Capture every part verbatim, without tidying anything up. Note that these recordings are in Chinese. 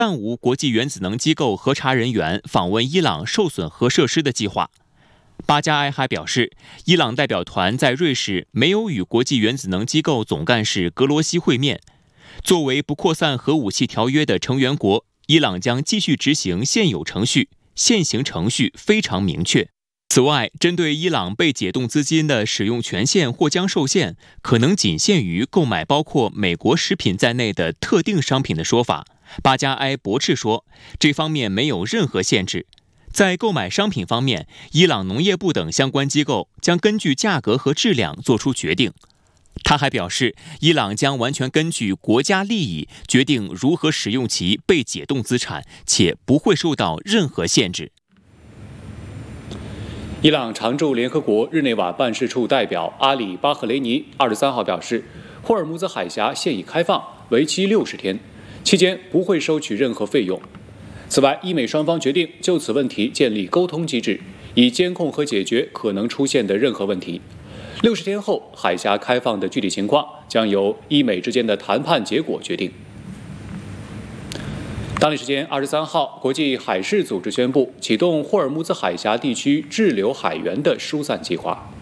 暂无国际原子能机构核查人员访问伊朗受损核设施的计划。巴加埃还表示，伊朗代表团在瑞士没有与国际原子能机构总干事格罗西会面。作为不扩散核武器条约的成员国，伊朗将继续执行现有程序，现行程序非常明确。此外，针对伊朗被解冻资金的使用权限或将受限，可能仅限于购买包括美国食品在内的特定商品的说法，巴加埃驳斥说，这方面没有任何限制。在购买商品方面，伊朗农业部等相关机构将根据价格和质量做出决定。他还表示，伊朗将完全根据国家利益决定如何使用其被解冻资产，且不会受到任何限制。 伊朗常驻联合国日内瓦办事处代表阿里巴赫雷尼二十三号表示，霍尔木兹海峡现已开放，为期六十天，期间不会收取任何费用。此外，伊美双方决定就此问题建立沟通机制，以监控和解决可能出现的任何问题。六十天后，海峡开放的具体情况将由伊美之间的谈判结果决定。当地时间二十三号，国际海事组织宣布启动霍尔木兹海峡地区滞留海员的疏散计划。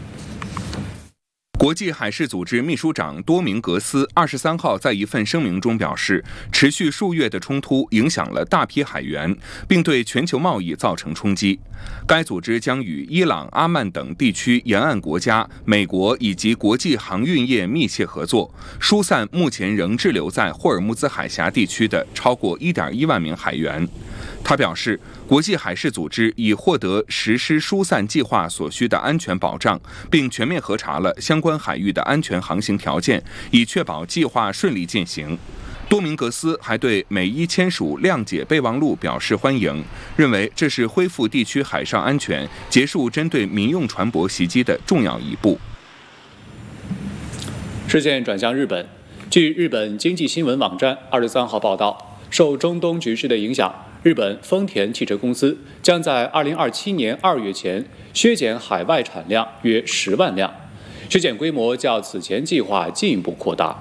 国际海事组织秘书长多明格斯二十三号在一份声明中表示，持续数月的冲突影响了大批海员，并对全球贸易造成冲击。该组织将与伊朗、阿曼等地区沿岸国家、美国以及国际航运业密切合作，疏散目前仍滞留在霍尔木兹海峡地区的超过 一点一万名海员。他表示，国际海事组织已获得实施疏散计划所需的安全保障，并全面核查了相关海域的安全航行条件，以确保计划顺利进行。多明格斯还对美伊签署谅解备忘录表示欢迎，认为这是恢复地区海上安全、结束针对民用船舶袭击的重要一步。 视线转向日本，据日本经济新闻网站二十三号报道，受中东局势的影响，日本丰田汽车公司将在二零二七年二月前削减海外产量约十万辆，削减规模较此前计划进一步扩大。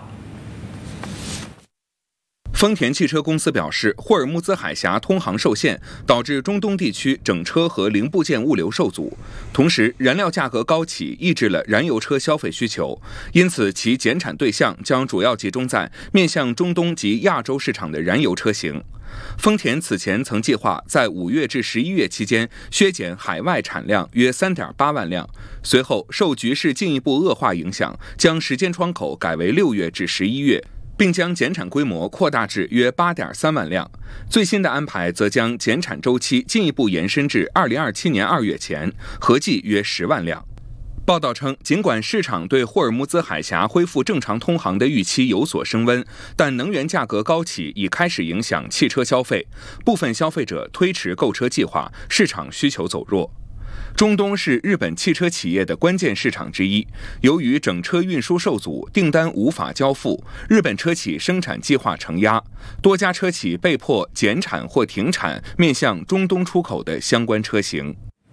丰田汽车公司表示，霍尔木兹海峡通航受限，导致中东地区整车和零部件物流受阻，同时燃料价格高企抑制了燃油车消费需求，因此其减产对象将主要集中在面向中东及亚洲市场的燃油车型。丰田此前曾计划在五月至十一月期间削减海外产量约 三点八万辆，随后受局势进一步恶化影响，将时间窗口改为六月至十一月，并将减产规模扩大至约 八点三万辆。最新的安排则将减产周期进一步延伸至二零二七年二月前，合计约十万辆。报道称，尽管市场对霍尔木兹海峡恢复正常通航的预期有所升温，但能源价格高企已开始影响汽车消费，部分消费者推迟购车计划，市场需求走弱。中东是日本汽车企业的关键市场之一，由于整车运输受阻，订单无法交付，日本车企生产计划承压，多家车企被迫减产或停产面向中东出口的相关车型。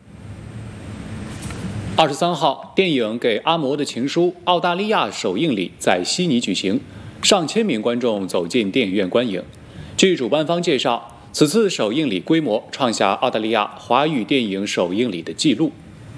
二十三号，电影《给阿嬷的情书》澳大利亚首映礼在悉尼举行，上千名观众走进电影院观影。据主办方介绍，此次首映礼规模创下澳大利亚华语电影首映礼的纪录。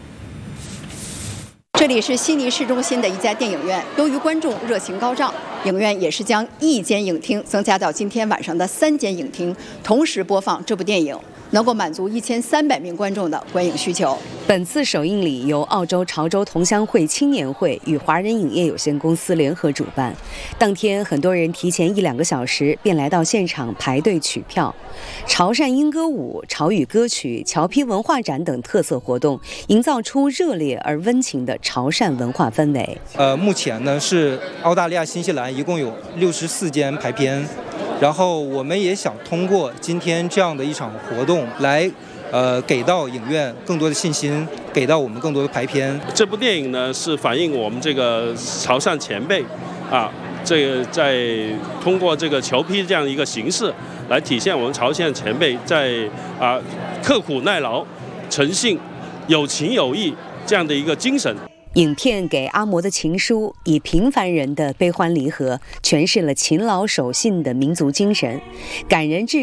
这里是悉尼市中心的一家电影院，由于观众热情高涨，影院也是将一间影厅增加到今天晚上的三间影厅，同时播放这部电影，能够满足一千三百名观众的观影需求。 本次首映礼由澳洲潮州同乡会青年会与华人影业有限公司联合主办。当天，很多人提前一两个小时便来到现场排队取票。潮汕莺歌舞、潮语歌曲、侨批文化展等特色活动，营造出热烈而温情的潮汕文化氛围。 呃，目前呢是澳大利亚、新西兰一共有六十四间排片，然后我们也想通过今天这样的一场活动来。呃，给到影院更多的信心，给到我们更多的排片。 这部电影呢，是反映我们这个潮汕前辈，啊，这个在通过这个侨批这样一个形式，来体现我们潮汕前辈在啊刻苦耐劳、诚信、有情有义这样的一个精神。 影片《给阿嬷的情书》以平凡人的悲欢离合，诠释了勤劳守信的民族精神，感人至